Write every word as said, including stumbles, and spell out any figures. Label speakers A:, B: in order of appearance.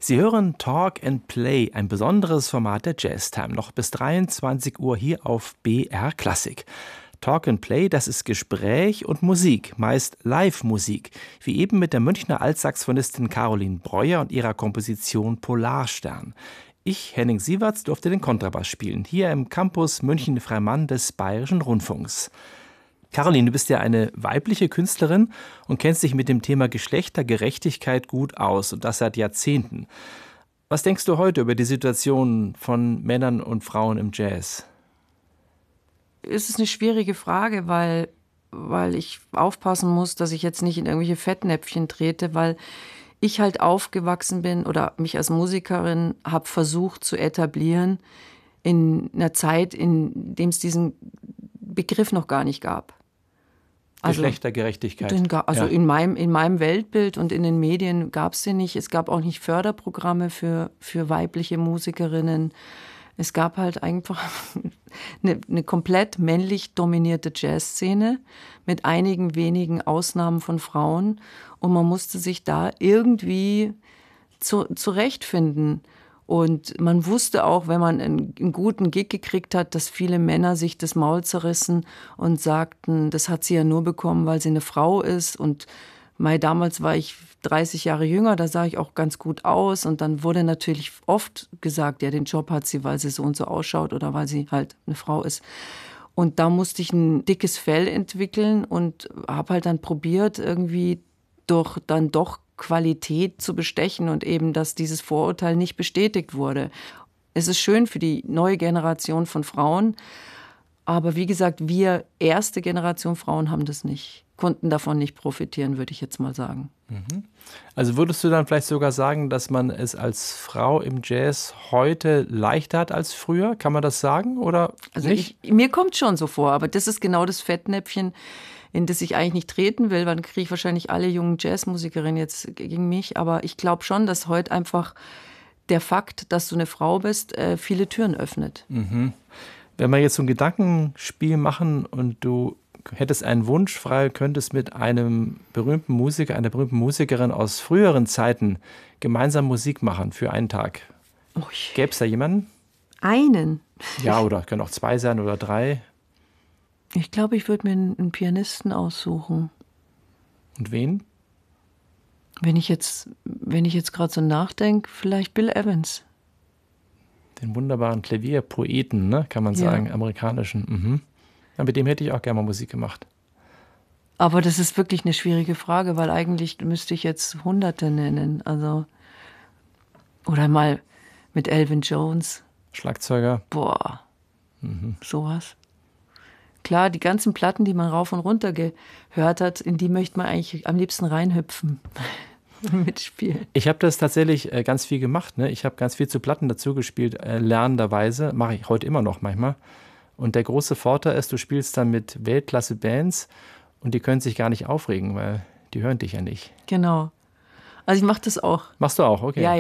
A: Sie hören Talk and Play, ein besonderes Format der Jazztime, noch bis dreiundzwanzig Uhr hier auf B R Klassik. Talk and Play, das ist Gespräch und Musik, meist Live-Musik, wie eben mit der Münchner Altsaxophonistin Caroline Breuer und ihrer Komposition Polarstern. Ich, Henning Sieverts, durfte den Kontrabass spielen, hier im Campus München-Freimann des Bayerischen Rundfunks. Caroline, du bist ja eine weibliche Künstlerin und kennst dich mit dem Thema Geschlechtergerechtigkeit gut aus, und das seit Jahrzehnten. Was denkst du heute über die Situation von Männern und Frauen im Jazz?
B: Es ist eine schwierige Frage, weil, weil ich aufpassen muss, dass ich jetzt nicht in irgendwelche Fettnäpfchen trete, weil ich halt aufgewachsen bin oder mich als Musikerin habe versucht zu etablieren in einer Zeit, in der es diesen Begriff noch gar nicht gab. Also,
A: Geschlechtergerechtigkeit.
B: Den, also ja. in, meinem, in meinem Weltbild und in den Medien gab es sie nicht. Es gab auch nicht Förderprogramme für, für weibliche Musikerinnen. Es gab halt einfach eine, eine komplett männlich dominierte Jazzszene mit einigen wenigen Ausnahmen von Frauen. Und man musste sich da irgendwie zu, zurechtfinden. Und man wusste auch, wenn man einen, einen guten Gig gekriegt hat, dass viele Männer sich das Maul zerrissen und sagten, das hat sie ja nur bekommen, weil sie eine Frau ist. Und mei, damals war ich dreißig Jahre jünger, da sah ich auch ganz gut aus. Und dann wurde natürlich oft gesagt, ja, den Job hat sie, weil sie so und so ausschaut oder weil sie halt eine Frau ist. Und da musste ich ein dickes Fell entwickeln und habe halt dann probiert, irgendwie durch dann doch Qualität zu bestechen und eben, dass dieses Vorurteil nicht bestätigt wurde. Es ist schön für die neue Generation von Frauen, aber wie gesagt, wir erste Generation Frauen haben das nicht, konnten davon nicht profitieren, würde ich jetzt mal sagen.
A: Also würdest du dann vielleicht sogar sagen, dass man es als Frau im Jazz heute leichter hat als früher? Kann man das sagen oder
B: also
A: nicht?
B: Ich, mir kommt schon so vor, aber das ist genau das Fettnäpfchen, in das ich eigentlich nicht treten will, weil dann kriege ich wahrscheinlich alle jungen Jazzmusikerinnen jetzt gegen mich. Aber ich glaube schon, dass heute einfach der Fakt, dass du eine Frau bist, viele Türen öffnet.
A: Mhm. Wenn wir jetzt so ein Gedankenspiel machen und du hättest einen Wunsch frei, könntest mit einem berühmten Musiker, einer berühmten Musikerin aus früheren Zeiten gemeinsam Musik machen für einen Tag. Gäbe es da jemanden?
B: Einen?
A: Ja, oder können auch zwei sein oder drei.
B: Ich glaube, ich würde mir einen Pianisten aussuchen.
A: Und wen?
B: Wenn ich jetzt, wenn ich jetzt gerade so nachdenke, vielleicht Bill Evans.
A: Den wunderbaren Klavierpoeten, ne, kann man sagen, ja. Amerikanischen. Mhm. Ja, mit dem hätte ich auch gerne mal Musik gemacht.
B: Aber das ist wirklich eine schwierige Frage, weil eigentlich müsste ich jetzt Hunderte nennen. Also, oder mal mit Elvin Jones.
A: Schlagzeuger.
B: Boah,
A: Mhm.
B: sowas. Klar, die ganzen Platten, die man rauf und runter gehört hat, in die möchte man eigentlich am liebsten reinhüpfen. Mitspielen.
A: Ich habe das tatsächlich äh, ganz viel gemacht. Ne? Ich habe ganz viel zu Platten dazu gespielt, äh, lernenderweise. Mache ich heute immer noch manchmal. Und der große Vorteil ist, du spielst dann mit Weltklasse-Bands und die können sich gar nicht aufregen, weil die hören dich ja nicht.
B: Genau. Also ich mache das auch.
A: Machst du auch, okay.
B: Ja,